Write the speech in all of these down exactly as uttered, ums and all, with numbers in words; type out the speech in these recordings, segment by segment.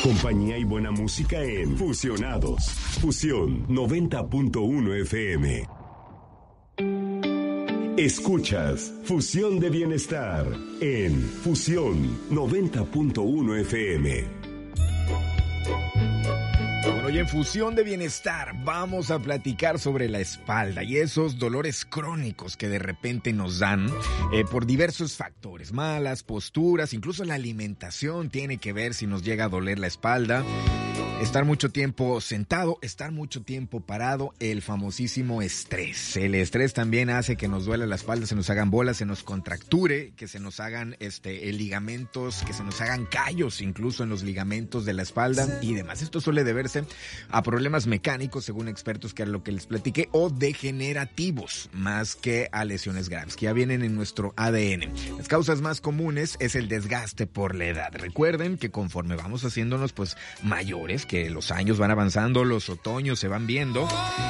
Compañía y buena música en Fusionados. Fusión noventa punto uno F M. Escuchas Fusión de Bienestar en Fusión noventa punto uno F M. Bueno, y en Fusión de Bienestar vamos a platicar sobre la espalda y esos dolores crónicos que de repente nos dan eh, por diversos factores, malas posturas, incluso la alimentación tiene que ver si nos llega a doler la espalda. Estar mucho tiempo sentado, estar mucho tiempo parado, el famosísimo estrés. El estrés también hace que nos duela la espalda, se nos hagan bolas, se nos contracture, que se nos hagan este, ligamentos, que se nos hagan callos incluso en los ligamentos de la espalda y demás. Esto suele deberse a problemas mecánicos, según expertos, que es lo que les platiqué, o degenerativos, más que a lesiones graves, que ya vienen en nuestro A D N. Las causas más comunes es el desgaste por la edad. Recuerden que conforme vamos haciéndonos pues mayores, que los años van avanzando, los otoños se van viendo,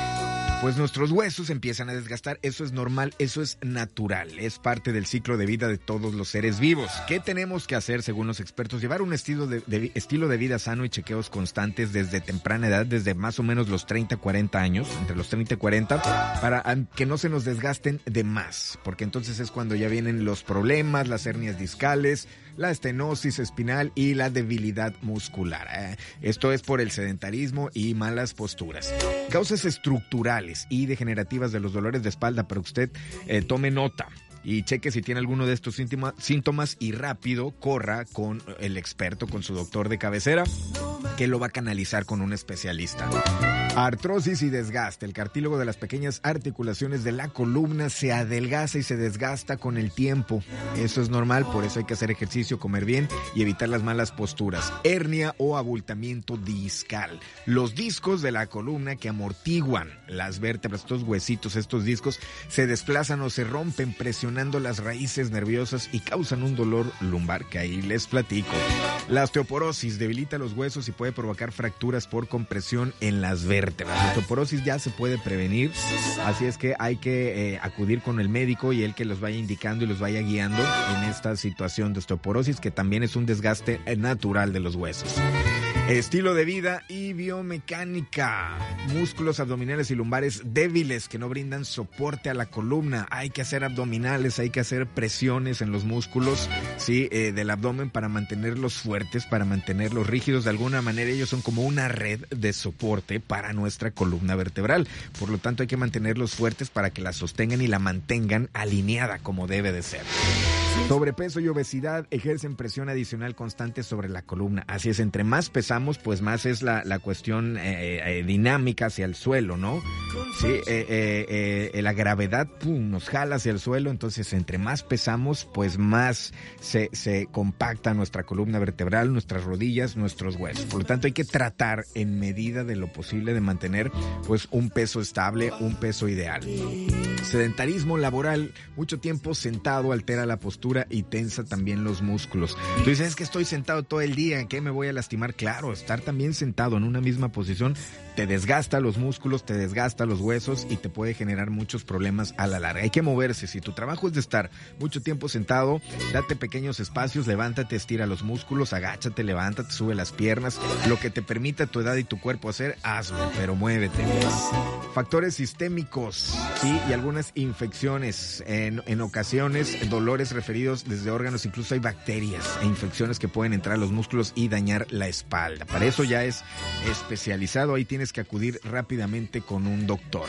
pues nuestros huesos empiezan a desgastar. Eso es normal, eso es natural, es parte del ciclo de vida de todos los seres vivos. ¿Qué tenemos que hacer según los expertos? Llevar un estilo de, de, estilo de vida sano y chequeos constantes desde temprana edad, desde más o menos los treinta, cuarenta años, entre los treinta y cuarenta, para que no se nos desgasten de más, porque entonces es cuando ya vienen los problemas, las hernias discales, la estenosis espinal y la debilidad muscular. Eh, esto es por el sedentarismo y malas posturas. Causas estructurales y degenerativas de los dolores de espalda, para usted eh, tome nota y cheque si tiene alguno de estos síntomas y rápido corra con el experto, con su doctor de cabecera, que lo va a canalizar con un especialista. Artrosis y desgaste. El cartílago de las pequeñas articulaciones de la columna se adelgaza y se desgasta con el tiempo. Eso es normal, por eso hay que hacer ejercicio, comer bien y evitar las malas posturas. Hernia o abultamiento discal. Los discos de la columna que amortiguan las vértebras, estos huesitos, estos discos, se desplazan o se rompen presionando las raíces nerviosas y causan un dolor lumbar que ahí les platico. La osteoporosis debilita los huesos y puede provocar fracturas por compresión en las vértebras. La osteoporosis ya se puede prevenir, así es que hay que eh, acudir con el médico y él que los vaya indicando y los vaya guiando en esta situación de osteoporosis, que también es un desgaste natural de los huesos. Estilo de vida y biomecánica. Músculos abdominales y lumbares débiles que no brindan soporte a la columna. Hay que hacer abdominales, hay que hacer presiones en los músculos, sí, eh, del abdomen para mantenerlos fuertes, para mantenerlos rígidos. De alguna manera ellos son como una red de soporte para nuestra columna vertebral. Por lo tanto hay que mantenerlos fuertes para que la sostengan y la mantengan alineada como debe de ser. Sobrepeso y obesidad ejercen presión adicional constante sobre la columna. Así es, entre más pesamos, pues más es la, la cuestión eh, eh, dinámica hacia el suelo, ¿no? Sí, eh, eh, eh, la gravedad pum, nos jala hacia el suelo, entonces entre más pesamos, pues más se, se compacta nuestra columna vertebral, nuestras rodillas, nuestros huesos. Por lo tanto, hay que tratar en medida de lo posible de mantener pues un peso estable, un peso ideal. Sedentarismo laboral, mucho tiempo sentado altera la postura y tensa también los músculos. Tú dices, es que estoy sentado todo el día, ¿en qué me voy a lastimar? Claro, estar también sentado en una misma posición te desgasta los músculos, te desgasta los huesos y te puede generar muchos problemas a la larga. Hay que moverse. Si tu trabajo es de estar mucho tiempo sentado, date pequeños espacios, levántate, estira los músculos, agáchate, levántate, sube las piernas. Lo que te permita tu edad y tu cuerpo hacer, hazlo, pero muévete. Factores sistémicos, sí, y algunas infecciones. En, en ocasiones, dolores referidos desde órganos, incluso hay bacterias e infecciones que pueden entrar a los músculos y dañar la espalda. Para eso ya es especializado, ahí tienes que acudir rápidamente con un doctor.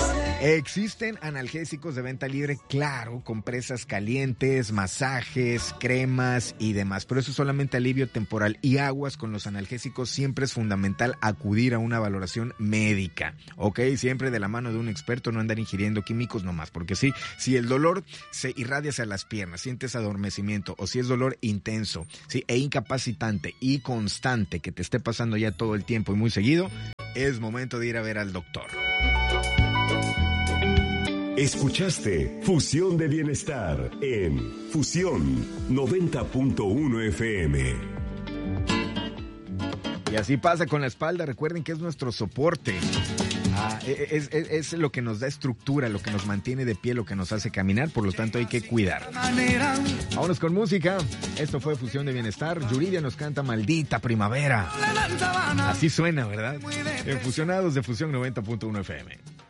Existen analgésicos de venta libre, claro, compresas calientes, masajes, cremas y demás, pero eso es solamente alivio temporal. Y aguas con los analgésicos, siempre es fundamental acudir a una valoración médica, ¿ok? Siempre de la mano de un experto, no andar ingiriendo químicos nomás, porque sí, si el dolor se irradia hacia las piernas, sientes adormecimiento, o si es dolor intenso, sí, e incapacitante y constante que te esté pasando ya todo el tiempo y muy seguido, es momento de ir a ver al doctor. Escuchaste Fusión de Bienestar en Fusión noventa punto uno F M. Y así pasa con la espalda. Recuerden que es nuestro soporte. Ah, es, es, es lo que nos da estructura, lo que nos mantiene de pie, lo que nos hace caminar, por lo tanto hay que cuidar. Vámonos con música. Esto fue Fusión de Bienestar. Yuridia nos canta Maldita Primavera. Así suena, ¿verdad? En Fusionados de Fusión noventa punto uno F M.